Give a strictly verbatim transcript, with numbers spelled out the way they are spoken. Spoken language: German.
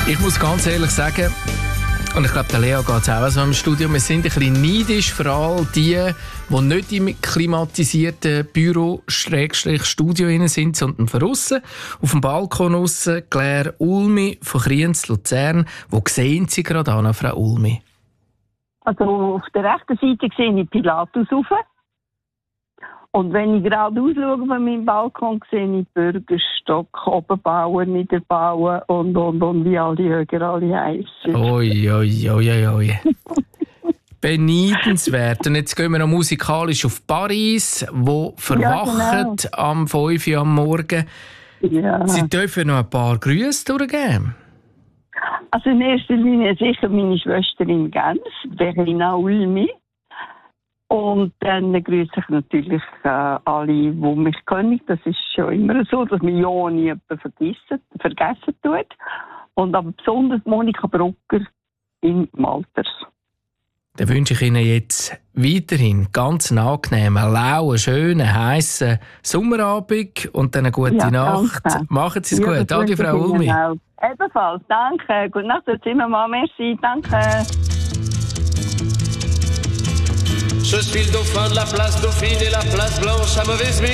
Ich muss ganz ehrlich sagen, und ich glaube, der Lea geht es auch so im Studio, wir sind ein bisschen neidisch für all die, die nicht im klimatisierten Büro Studio innen sind, sondern von aussen, auf dem Balkon aussen, Claire Ulmi von Kriens, Luzern. Wo sehen Sie gerade an, Frau Ulmi? Also auf der rechten Seite sehe ich Pilatus rauf. Und wenn ich gerade ausschaue von meinem Balkon, sehe ich Bürgerstock, Oberbauern, Niederbauern und, und, und wie alle Höger alle heissen. Oi, oi, oi, oi. Beneidenswert. Und jetzt gehen wir noch musikalisch auf Paris, wo verwacht Ja, genau. am fünf Uhr am Morgen. Ja. Sie dürfen noch ein paar Grüße durchgeben. Also in erster Linie sicher meine Schwester in Genf, Verena Ulmi. Und dann grüße ich natürlich äh, alle, die mich kennen. Das ist schon immer so, dass man ja nie jemanden vergessen, vergessen tut. Und aber besonders Monika Brucker in Malters. Dann wünsche ich Ihnen jetzt weiterhin ganz einen angenehmen, lauen, schönen, heissen Sommerabend und dann eine gute Ja, Nacht. danke. Machen Sie es Ja, gut. das Adi, wünsche Frau ich Ihnen Ulmi. auch. Ebenfalls, danke. Gute Nacht, Zimmermann, merci, danke. Je suis le dauphin de la place Dauphine et la place Blanche à mauvaise mine.